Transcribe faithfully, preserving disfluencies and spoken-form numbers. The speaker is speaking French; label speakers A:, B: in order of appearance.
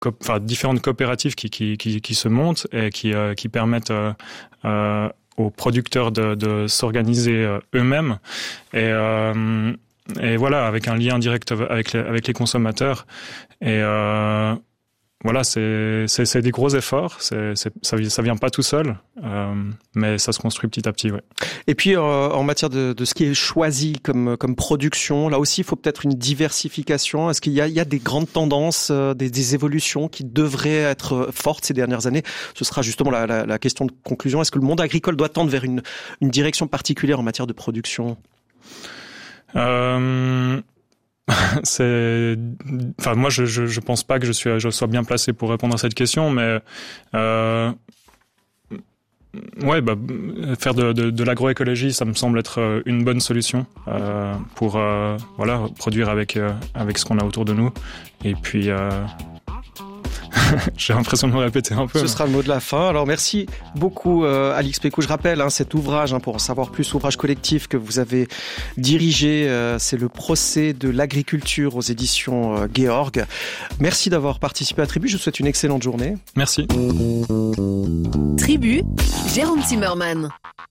A: co- enfin, différentes coopératives qui, qui, qui, qui se montent et qui, euh, qui permettent euh, euh, aux producteurs de, de s'organiser euh, eux-mêmes. Et, euh, et voilà, avec un lien direct avec les, avec les consommateurs. Et euh, voilà, c'est, c'est, c'est des gros efforts. C'est, c'est, ça, ça vient pas tout seul, euh, mais ça se construit petit à petit. Ouais.
B: Et puis, euh, en matière de, de ce qui est choisi comme, comme production, là aussi, il faut peut-être une diversification. Est-ce qu'il y a, il y a des grandes tendances, euh, des, des évolutions qui devraient être fortes ces dernières années? Ce sera justement la, la, la question de conclusion. Est-ce que le monde agricole doit tendre vers une, une direction particulière en matière de production?
A: Euh... C'est, enfin moi je, je je pense pas que je suis je sois bien placé pour répondre à cette question, mais euh, ouais bah faire de, de de l'agroécologie, ça me semble être une bonne solution euh, pour euh, voilà produire avec euh, avec ce qu'on a autour de nous. Et puis euh, j'ai l'impression de me répéter un peu.
B: Ce
A: mais...
B: sera le mot de la fin. Alors merci beaucoup euh, Alix Pécou. Je rappelle hein, cet ouvrage, hein, pour en savoir plus, ouvrage collectif que vous avez dirigé, euh, c'est le procès de l'agriculture aux éditions euh, Georg. Merci d'avoir participé à Tribu. Je vous souhaite une excellente journée.
A: Merci.
C: Tribu, Jérôme Zimmermann.